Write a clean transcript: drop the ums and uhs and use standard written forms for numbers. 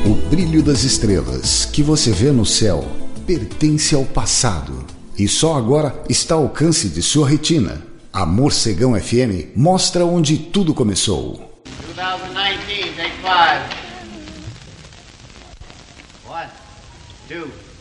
O brilho das estrelas que você vê no céu pertence ao passado e só agora está ao alcance de sua retina. A Morcegão FM mostra onde tudo começou. 2019, take 5. 1, 2.